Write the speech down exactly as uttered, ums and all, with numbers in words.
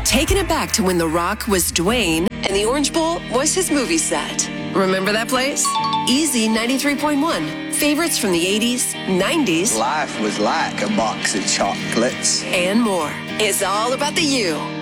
taking it back to when The Rock was Dwayne and the Orange Bowl was his movie set. Remember that place? Easy ninety-three point one. Favorites from the eighties, nineties. Life was like a box of chocolates. And more. It's all about the you.